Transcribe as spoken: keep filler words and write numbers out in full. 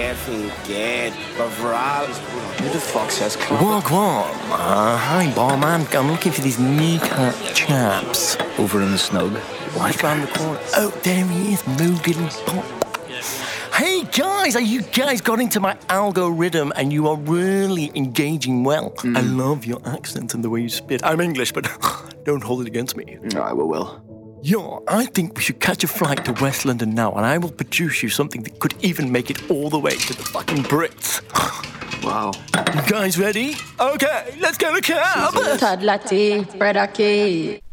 Finket, Bavral. Who the fuck says club? Walk on. Uh, hi, barman. I'm looking for these kneecap chaps. Over in the snug. Right round the corner. Oh, there he is, Moogle Pop. Hey, guys, are you guys got into my algorithm and you are really engaging well? Mm. I love your accent and the way you spit. I'm English, but don't hold it against me. No, I will, will. Yeah, I think we should catch a flight to West London now, and I will produce you something that could even make it all the way to the fucking Brits. Wow. You guys ready? Okay, let's go to camp. Todd Latte, Brother K.